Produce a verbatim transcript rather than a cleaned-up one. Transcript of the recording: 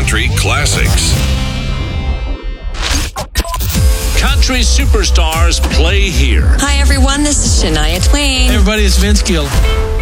country classics. Country superstars play here. Hi, everyone. This is Shania Twain. Hey, everybody. It's Vince Gill.